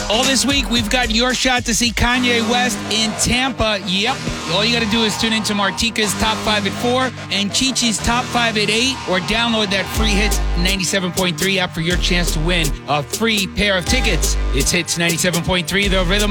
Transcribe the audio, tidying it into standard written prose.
All this week, we've got your shot to see Kanye West in Tampa. Yep. All you got to do is tune into Martika's Top 5 at 4 and Chi-Chi's Top 5 at 8, or download that free Hits 97.3 app for your chance to win a free pair of tickets. It's Hits 97.3, the rhythm